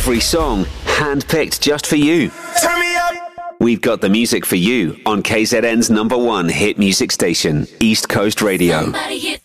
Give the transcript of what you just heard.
Every song handpicked just for you. Turn me up. We've got the music for you on KZN's #1 hit music station, East Coast Radio. Somebody hit